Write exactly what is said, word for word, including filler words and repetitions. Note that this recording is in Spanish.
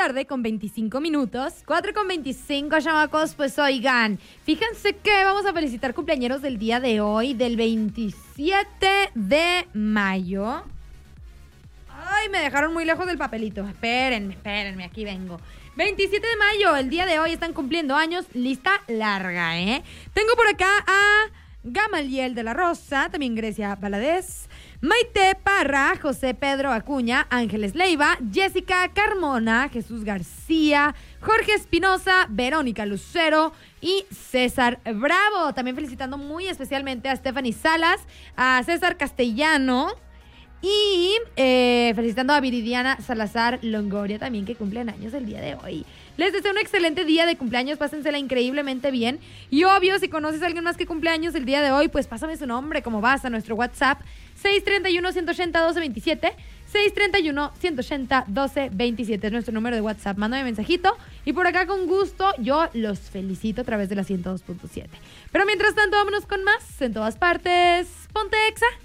tarde con veinticinco minutos. cuatro con veinticinco, chamacos. Pues oigan, fíjense que vamos a felicitar cumpleañeros del día de hoy, del veintisiete de mayo. Ay, me dejaron muy lejos del papelito. Espérenme, espérenme, aquí vengo. veintisiete de mayo, el día de hoy están cumpliendo años. Lista larga, ¿eh? Tengo por acá a Gamaliel de la Rosa, también Grecia Valadez, Maite Parra, José Pedro Acuña, Ángeles Leiva, Jessica Carmona, Jesús García, Jorge Espinosa, Verónica Lucero y César Bravo. También felicitando muy especialmente a Stephanie Salas, a César Castellano y eh, felicitando a Viridiana Salazar Longoria también, que cumplen años el día de hoy. Les deseo un excelente día de cumpleaños, pásensela increíblemente bien. Y obvio, si conoces a alguien más que cumpleaños el día de hoy, pues pásame su nombre, como vas, a nuestro WhatsApp seis tres uno, uno ocho cero, uno dos dos siete, seis tres uno, uno ocho cero, uno dos dos siete, es nuestro número de WhatsApp. Mándame mensajito y por acá con gusto yo los felicito a través de la ciento dos punto siete. Pero mientras tanto, vámonos con más en todas partes. Ponte Exa.